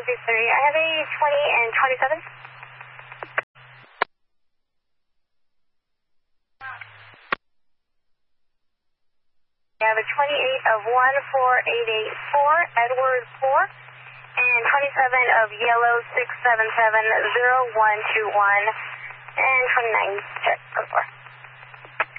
I have a 20 and 27. I have a 28 of 14884, Edward 4, and 27 of yellow 6770121, and 29, check, go for.